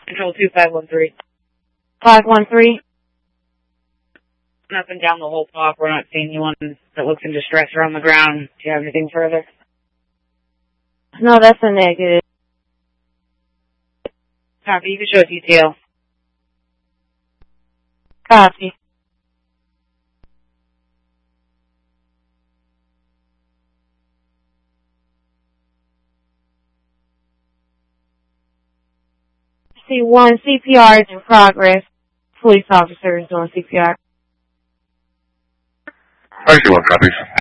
Control 2513. 513? Nothing down the whole block. We're not seeing anyone that looks in distress or on the ground. Do you have anything further? No, that's a negative. Copy. You can show detail. Copy. C1, CPR is in progress. Police officers doing CPR. I see one copies.